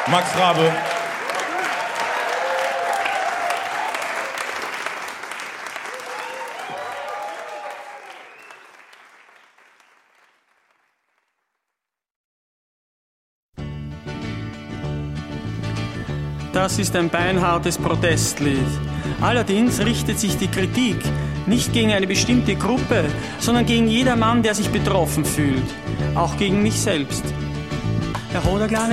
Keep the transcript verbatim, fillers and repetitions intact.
Max Rabe. Das ist ein beinhartes Protestlied. Allerdings richtet sich die Kritik nicht gegen eine bestimmte Gruppe, sondern gegen jedermann, der sich betroffen fühlt. Auch gegen mich selbst. Herr Hoderglan,